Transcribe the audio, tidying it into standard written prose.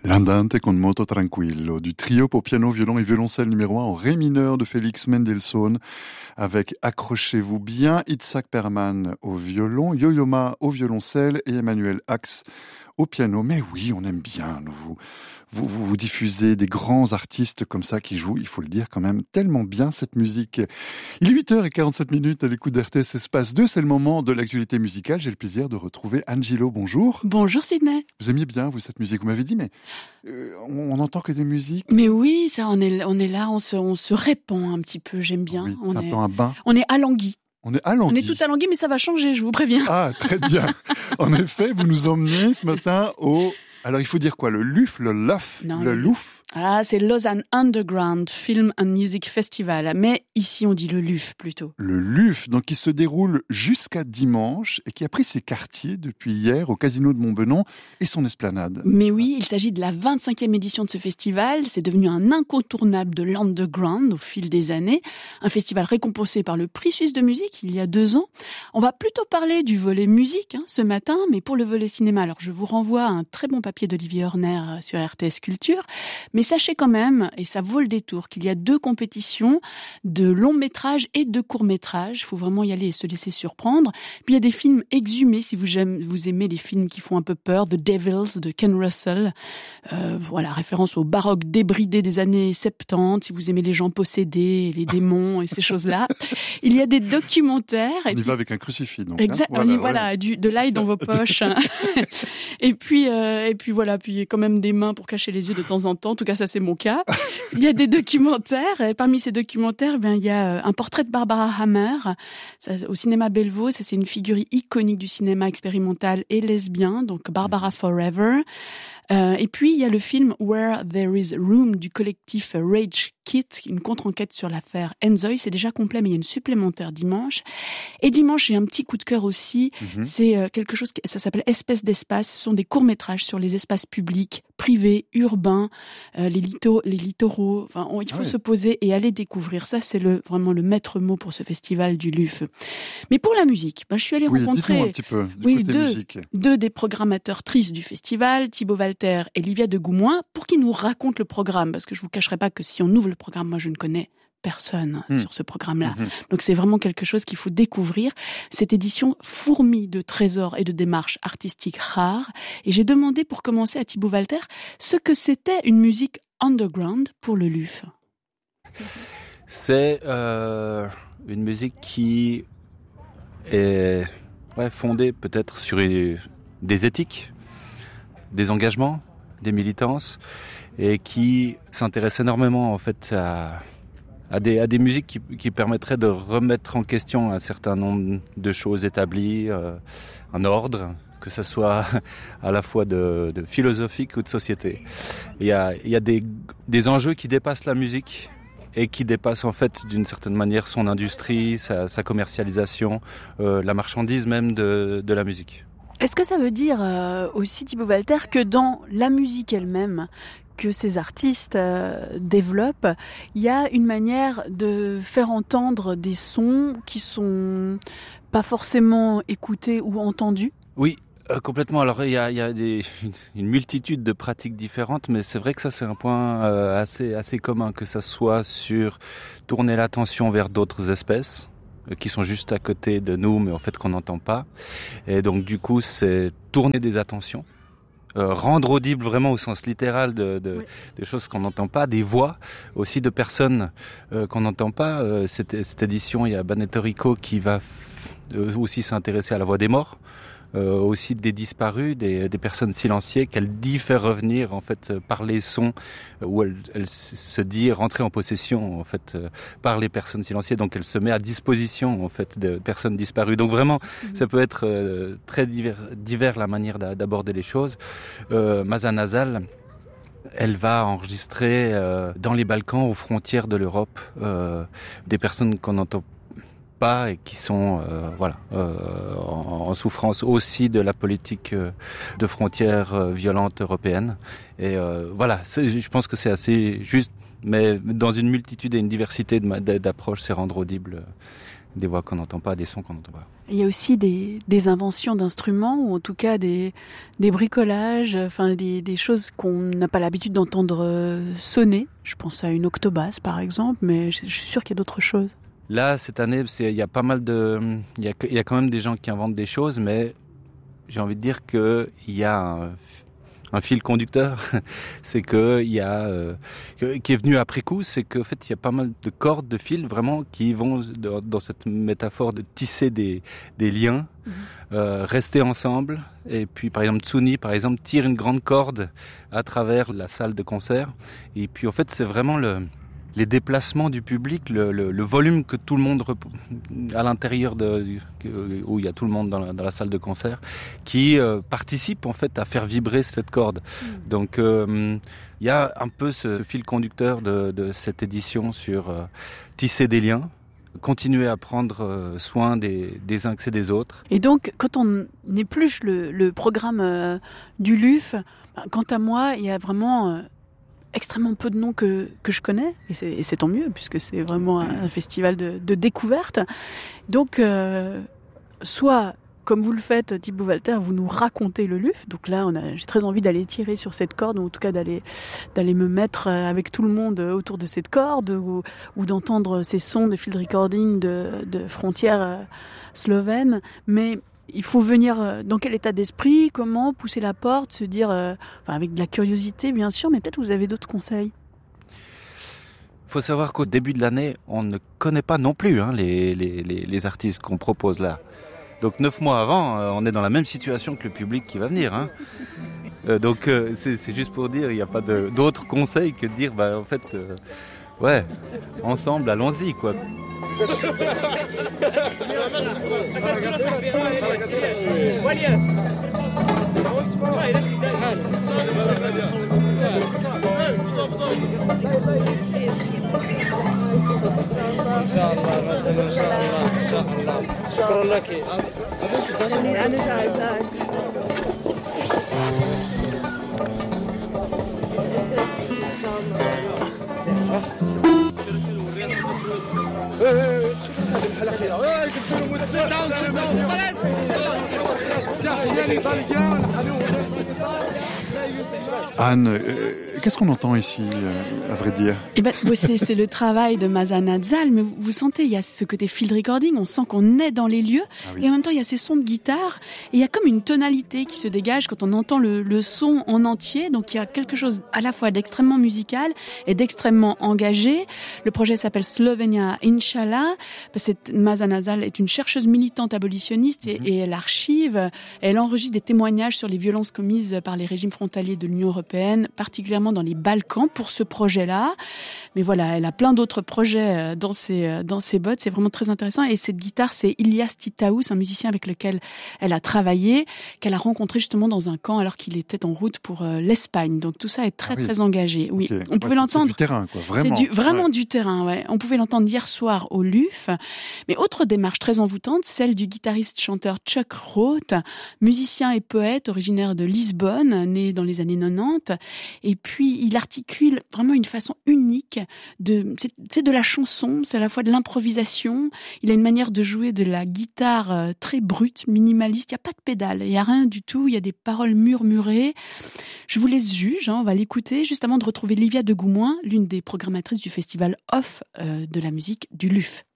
L'Andante con moto tranquillo, du trio pour piano, violon et violoncelle numéro 1 en ré mineur de Félix Mendelssohn, avec, accrochez-vous bien, Itzhak Perlman au violon, Yo-Yo Ma au violoncelle et Emmanuel Ax au piano. Mais oui, on aime bien, vous diffusez des grands artistes comme ça qui jouent, il faut le dire quand même, tellement bien cette musique. Il est 8h47 à l'écoute d'RTS Espace 2, c'est le moment de l'actualité musicale. J'ai le plaisir de retrouver Angelo, bonjour. Bonjour Sydney. Vous aimiez bien, vous, cette musique, vous m'avez dit, mais on n'entend que des musiques. Mais oui, ça, on est là, on se répand un petit peu, j'aime bien. Oui, c'est un peu un bain. On est alangui. On est alangui. On est tout alangui, mais ça va changer, je vous préviens. Ah, très bien. En effet, vous nous emmenez ce matin au... Alors, il faut dire quoi? Le LUF, le LUF, le LUF? Ah, c'est Lausanne Underground Film and Music Festival. Mais ici, on dit le LUF plutôt. Le LUF, donc qui se déroule jusqu'à dimanche et qui a pris ses quartiers depuis hier au Casino de Montbenon et son esplanade. Mais oui, il s'agit de la 25e édition de ce festival. C'est devenu un incontournable de l'underground au fil des années. Un festival récompensé par le Prix Suisse de musique il y a 2 ans. On va plutôt parler du volet musique ce matin, mais pour le volet cinéma, alors je vous renvoie à un très bon papier d'Olivier Horner sur RTS Culture. Mais sachez quand même, et ça vaut le détour, qu'il y a 2 compétitions de long métrage et de court métrage. Il faut vraiment y aller et se laisser surprendre. Puis il y a des films exhumés, si vous aimez les films qui font un peu peur. The Devils de Ken Russell. Voilà, référence au baroque débridé des années 70. Si vous aimez les gens possédés, les démons et ces choses-là. Il y a des documentaires. On y va avec un crucifix, donc. Exact. Voilà, de l'ail dans vos poches. et puis voilà, puis quand même des mains pour cacher les yeux de temps en temps. En tout cas, ça c'est mon cas. Il y a des documentaires. Et parmi ces documentaires, il y a un portrait de Barbara Hammer au cinéma Bellevaux. Ça, c'est une figure iconique du cinéma expérimental et lesbien. Donc Barbara Forever. Et puis il y a le film Where There Is Room du collectif Rage Kit, une contre-enquête sur l'affaire Enzoy. C'est déjà complet, mais il y a une supplémentaire dimanche. Et dimanche, j'ai un petit coup de cœur aussi. C'est quelque chose, ça s'appelle Espèce d'espace. Ce sont des courts-métrages sur les espaces publics, privés, urbains, les littoraux. Enfin, il faut se poser et aller découvrir. Ça, c'est vraiment le maître mot pour ce festival du LUF. Mais pour la musique, je suis allée rencontrer un petit peu du côté musique. Deux des programmateurs tristes du festival, Thibaut Walter et Livia de Goumoin, pour qu'ils nous racontent le programme. Parce que je vous cacherai pas que si on ouvre le programme, moi je ne connais personne sur ce programme-là. Donc c'est vraiment quelque chose qu'il faut découvrir. Cette édition fourmille de trésors et de démarches artistiques rares. Et j'ai demandé pour commencer à Thibaut Walter ce que c'était une musique underground pour le LUF. C'est une musique qui est fondée peut-être sur des éthiques, des engagements, des militances, et qui s'intéresse énormément en fait à des musiques qui permettraient de remettre en question un certain nombre de choses établies, un ordre, que ce soit à la fois de philosophique ou de société. Il y a des enjeux qui dépassent la musique et qui dépassent en fait d'une certaine manière son industrie, sa commercialisation, la marchandise même de la musique. Est-ce que ça veut dire aussi, Thibaut Walter, que dans la musique elle-même, que ces artistes développent, il y a une manière de faire entendre des sons qui sont pas forcément écoutés ou entendus? Oui, complètement. Alors il y a une multitude de pratiques différentes, mais c'est vrai que ça c'est un point assez commun, que ça soit sur tourner l'attention vers d'autres espèces qui sont juste à côté de nous, mais en fait qu'on n'entend pas. Et donc du coup, c'est tourner des attentions, rendre audible vraiment au sens littéral des choses qu'on n'entend pas, des voix aussi de personnes qu'on n'entend pas. Cette édition, il y a Baneto Rico qui va aussi s'intéresser à la voix des morts. Aussi des disparus, des personnes silenciées qu'elle dit faire revenir en fait par les sons, où elle se dit rentrer en possession en fait par les personnes silenciées, donc elle se met à disposition en fait de personnes disparues. Donc vraiment ça peut être très divers la manière d'aborder les choses. Maza Nasal, elle va enregistrer dans les Balkans, aux frontières de l'Europe, des personnes qu'on n'entend pas et qui sont en souffrance aussi de la politique de frontières violentes européennes. Et je pense que c'est assez juste, mais dans une multitude et une diversité d'approches, c'est rendre audible des voix qu'on n'entend pas, des sons qu'on n'entend pas. Il y a aussi des inventions d'instruments, ou en tout cas des bricolages, enfin des choses qu'on n'a pas l'habitude d'entendre sonner. Je pense à une octobasse par exemple, mais je suis sûre qu'il y a d'autres choses. Là, cette année, il y a pas mal il y a quand même des gens qui inventent des choses, mais j'ai envie de dire qu'il y a un fil conducteur, c'est que il y a qui est venu après coup, c'est qu'en fait il y a pas mal de cordes, de fils vraiment qui vont dans cette métaphore de tisser des liens, rester ensemble. Et puis par exemple Tsuni tire une grande corde à travers la salle de concert. Et puis en fait c'est vraiment les déplacements du public, le volume que tout le monde à l'intérieur où il y a tout le monde dans la salle de concert, qui participe en fait à faire vibrer cette corde. Donc il y a un peu ce fil conducteur de cette édition sur tisser des liens, continuer à prendre soin des uns que des autres. Et donc quand on épluche le programme du LUF, quant à moi, il y a vraiment extrêmement peu de noms que je connais, et c'est tant mieux, puisque c'est vraiment un festival de découverte. Donc, soit, comme vous le faites, Thibaut Walter, vous nous racontez le LUF, donc là, j'ai très envie d'aller tirer sur cette corde, ou en tout cas d'aller me mettre avec tout le monde autour de cette corde, ou d'entendre ces sons de field recording de frontières slovènes, mais il faut venir dans quel état d'esprit, comment pousser la porte, se dire, avec de la curiosité bien sûr, mais peut-être vous avez d'autres conseils. Il faut savoir qu'au début de l'année, on ne connaît pas non plus les artistes qu'on propose là. Donc 9 mois avant, on est dans la même situation que le public qui va venir. Donc c'est juste pour dire, il n'y a pas d'autres conseils que de dire, en fait, ouais, ensemble, allons-y, quoi. Anne, qu'est-ce qu'on entend ici, à vrai dire ? C'est le travail de Maza Nazal, mais vous sentez, il y a ce côté field recording, on sent qu'on est dans les lieux, et en même temps il y a ces sons de guitare, et il y a comme une tonalité qui se dégage quand on entend le son en entier, donc il y a quelque chose à la fois d'extrêmement musical et d'extrêmement engagé. Le projet s'appelle Slovenia Inshallah, Maza Nazal est une chercheuse militante abolitionniste, et elle archive, elle enregistre des témoignages sur les violences commises par les régimes frontaliers de l'Union européenne, particulièrement dans les Balkans, pour ce projet-là. Mais voilà, elle a plein d'autres projets dans ses bottes. C'est vraiment très intéressant. Et cette guitare, c'est Ilyas Titaous, un musicien avec lequel elle a travaillé, qu'elle a rencontré justement dans un camp alors qu'il était en route pour l'Espagne. Donc tout ça est très engagé. Oui, okay. On pouvait l'entendre. C'est du terrain, quoi. Vraiment. C'est vraiment du terrain, ouais. On pouvait l'entendre hier soir au LUF. Mais autre démarche très envoûtante, celle du guitariste-chanteur Chuck Roth, musicien et poète originaire de Lisbonne, né dans les années 90. Et puis, il articule vraiment une façon unique c'est de la chanson, c'est à la fois de l'improvisation. Il a une manière de jouer de la guitare très brute, minimaliste. Il n'y a pas de pédale, il n'y a rien du tout. Il y a des paroles murmurées. Je vous laisse juger, on va l'écouter juste avant de retrouver Livia de Goumoin, l'une des programmatrices du festival Off de la musique du LUF.